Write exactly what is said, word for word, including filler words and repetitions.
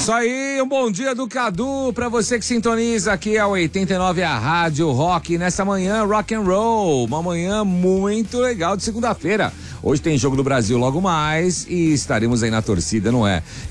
Isso aí, um bom dia do Cadu pra você que sintoniza aqui a oitenta e nove, a Rádio Rock, nessa manhã rock and roll, uma manhã muito legal de segunda-feira. Hoje tem Jogo do Brasil logo mais e estaremos aí na torcida, não é?